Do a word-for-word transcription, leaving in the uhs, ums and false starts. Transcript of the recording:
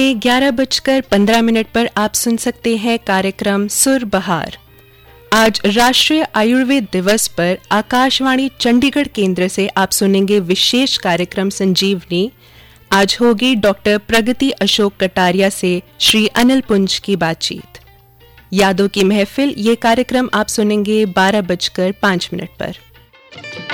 ग्यारह बजकर पंद्रह मिनट पर आप सुन सकते हैं कार्यक्रम सुर बहार। आज राष्ट्रीय आयुर्वेद दिवस पर आकाशवाणी चंडीगढ़ केंद्र से आप सुनेंगे विशेष कार्यक्रम संजीवनी। आज होगी डॉक्टर प्रगति अशोक कटारिया से श्री अनिल पुंज की बातचीत। यादों की महफिल ये कार्यक्रम आप सुनेंगे बारह बजकर पाँच मिनट पर।